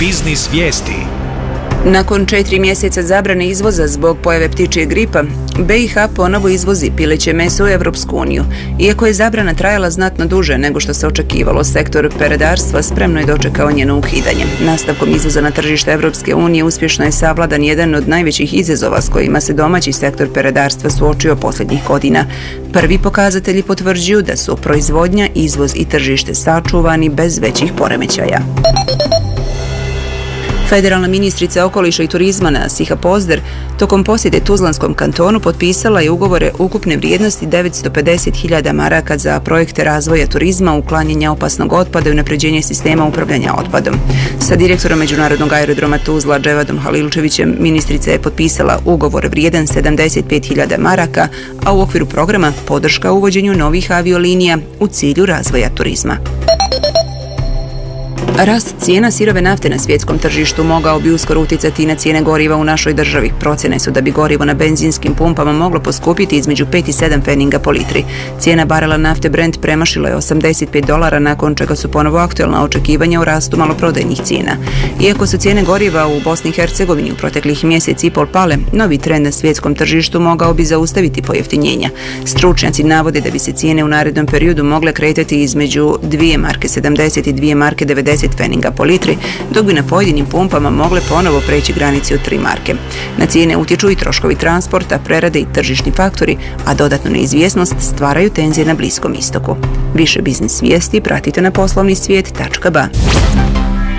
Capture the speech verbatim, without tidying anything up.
Biznis vijesti. Nakon četiri mjeseca zabrane izvoza zbog pojave ptičjeg gripa, B i H ponovo izvozi pileće meso u Europsku uniju. Iako je zabrana trajala znatno duže nego što se očekivalo, sektor peradarstva spremno je dočekao njeno ukidanje. Nastavkom izvoza na tržište Europske unije uspješno je savladan jedan od najvećih izazova s kojima se domaći sektor peradarstva suočio posljednjih godina. Prvi pokazatelji potvrđuju da su proizvodnja, izvoz i tržište sačuvani bez većih poremećaja. Federalna ministrica okoliša i turizma Nasiha Pozder tokom posjete Tuzlanskom kantonu potpisala je ugovore ukupne vrijednosti devetsto pedeset hiljada maraka za projekte razvoja turizma, uklanjanja opasnog otpada i unapređenje sistema upravljanja otpadom. Sa direktorom Međunarodnog aerodroma Tuzla Dževadom Halilčevićem ministrica je potpisala ugovor vrijedan sedamdeset pet hiljada maraka, a u okviru programa podrška uvođenju novih aviolinija u cilju razvoja turizma. Rast cijena sirove nafte na svjetskom tržištu mogao bi uskoro utjecati na cijene goriva u našoj državi. Procjene su da bi gorivo na benzinskim pumpama moglo poskupiti između pet i sedam pfeninga po litri. Cijena barela nafte Brent premašila je osamdeset pet dolara, nakon čega su ponovo aktualna očekivanja o rastu maloprodajnih cijena. Iako su cijene goriva u Bosni i Hercegovini u proteklih mjeseci i pol pale, novi trend na svjetskom tržištu mogao bi zaustaviti pojeftinjenja. Stručnjaci navode da bi se cijene u narednom periodu mogle kretati između dvije marke sedamdeset i dvije marke devedeset pfeninga po litri, dok bi na pojedinim pumpama mogle ponovo preći granici od tri marke. Na cijene utječu i troškovi transporta, prerade i tržišni faktori, a dodatnu neizvjesnost stvaraju tenzije na Bliskom istoku. Više biznis vijesti pratite na poslovni svijet tačka ba.